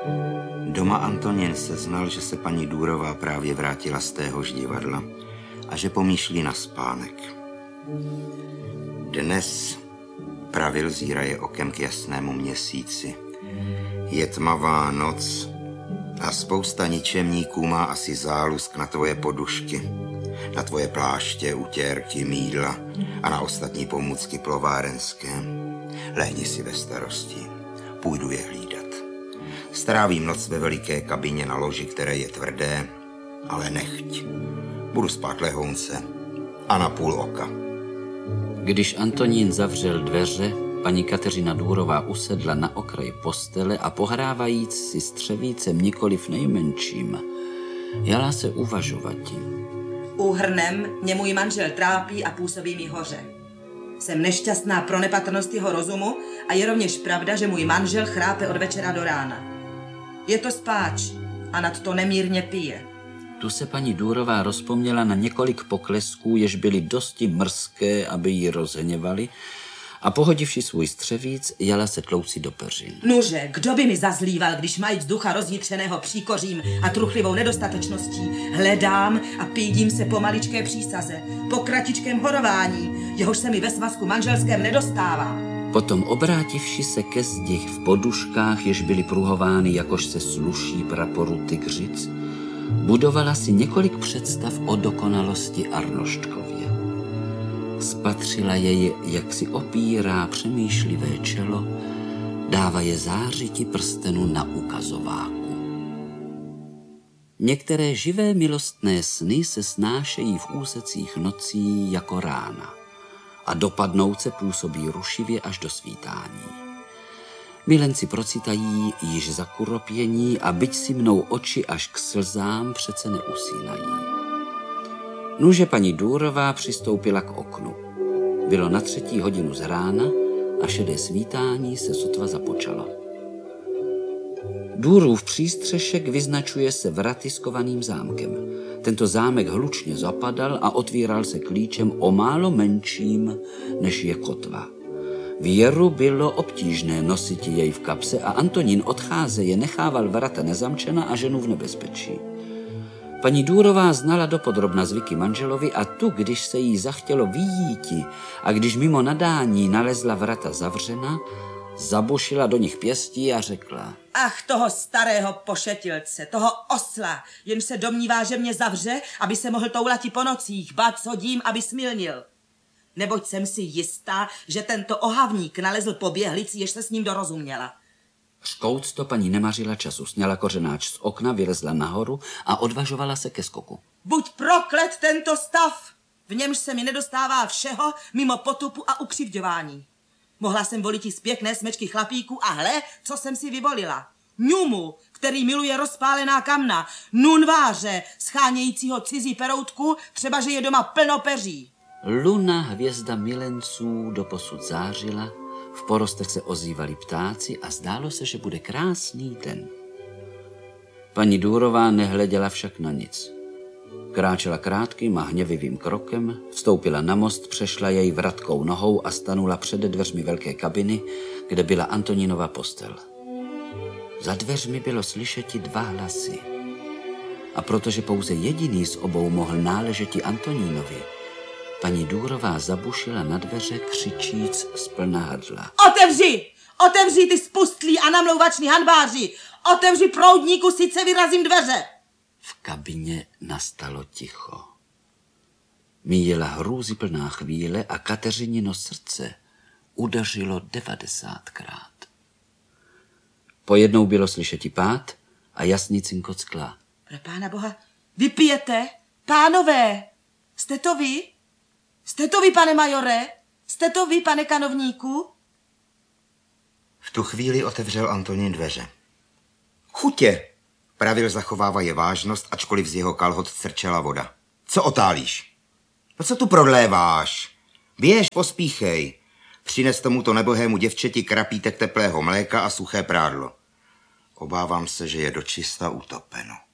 Doma Antonín seznal, že se paní Důrová právě vrátila z téhož divadla a že pomýšlí na spánek. Dnes pravil zíraje okem k jasnému měsíci. Je tmavá noc a spousta ničemníků má asi zálusk na tvoje podušky, na tvoje pláště, utěrky, mýdla a na ostatní pomůcky plovárenské. Lehni si ve starosti, půjdu je hlídat. Strávím noc ve veliké kabině na loži, které je tvrdé, ale nechť. Budu spát lehounce a na půl oka. Když Antonín zavřel dveře, paní Kateřina Důrová usedla na okraj postele a pohrávajíc si střevícem nikoliv nejmenším, jala se uvažovati. Úhrnem mě můj manžel trápí a působí mi hoře. Jsem nešťastná pro nepatrnost jeho rozumu a je rovněž pravda, že můj manžel chrápe od večera do rána. Je to spáč a nad to nemírně pije. Tu se paní Důrová rozpomněla na několik poklesků, jež byly dosti mrzké, aby ji rozhněvali, a pohodivši svůj střevíc, jala se tlouci do peřin. Nuže, kdo by mi zazlíval, když majíc ducha rozjitřeného příkořím a truchlivou nedostatečností, hledám a pídím se po maličké přísaze, po kratičkém horování, jehož se mi ve svazku manželském nedostává. Potom obrátivši se ke zdi v poduškách, jež byly pruhovány, jakož se sluší praporu tygřic, budovala si několik představ o dokonalosti Arnoštkově. Spatřila jej, jak si opírá přemýšlivé čelo, dává je zářiti prstenu na ukazováku. Některé živé milostné sny se snášejí v úsecích nocí jako rána a dopadnouce působí rušivě až do svítání. Milenci procitají již za kuropění a byť si mnou oči až k slzám, přece neusínají. Nuže paní Důrová přistoupila k oknu. Bylo na 3. hodinu z rána a šedé svítání se sotva započalo. Důrův přístřešek vyznačuje se vratiskovaným zámkem. Tento zámek hlučně zapadal a otvíral se klíčem o málo menším, než je kotva. Věru bylo obtížné nosit jej v kapse a Antonín odcházeje nechával vrata nezamčena a ženu v nebezpečí. Paní Důrová znala dopodrobna zvyky manželovi a tu, když se jí zachtělo vyjíti a když mimo nadání nalezla vrata zavřena, zabušila do nich pěstí a řekla: Ach, toho starého pošetilce, toho osla, jen se domnívá, že mě zavře, aby se mohl toulati po nocích, bát co dím, aby smilnil. Neboť jsem si jistá, že tento ohavník nalezl poběhlici, jež se s ním dorozuměla. Řkouc to paní nemařila času, sněla kořenáč z okna, vylezla nahoru a odvažovala se ke skoku. Buď proklet tento stav, v němž se mi nedostává všeho mimo potupu a ukřivďování. Mohla jsem volit i z pěkné smečky chlapíků a hle, co jsem si vyvolila. Ňumu, který miluje rozpálená kamna, nunváře, schánějícího cizí peroutku, třeba že je doma plno peří. Luna, hvězda milenců, doposud zářila, v porostech se ozývali ptáci a zdálo se, že bude krásný den. Paní Důrová nehleděla však na nic. Kráčela krátkým a hněvivým krokem, vstoupila na most, přešla jej vratkou nohou a stanula před dveřmi velké kabiny, kde byla Antonínova postel. Za dveřmi bylo slyšeti 2 hlasy. A protože pouze jediný z obou mohl náležeti Antonínovi, paní Důrová zabušila na dveře, křičíc zplna hrdla: Otevři! Otevři, ty spustlí a namlouvační hanbáři! Otevři, proudníku, sice vyrazím dveře! V kabině nastalo ticho. Míjela hrůzyplná chvíle a Kateřinino srdce udeřilo 90krát. Pojednou bylo slyšeti pád a jasný cinkot skla. Pro Pána Boha, vy pijete? Pánové, jste to vy? Jste to vy, pane majore? Jste to vy, pane kanovníku? V tu chvíli otevřel Antonín dveře. Chutě! Pravil zachovávaje vážnost, ačkoliv z jeho kalhot crčela voda. Co otálíš? No co tu prodléváš? Běž, pospíchej. Přines tomuto nebohému děvčeti krapítek teplého mléka a suché prádlo. Obávám se, že je dočista utopeno.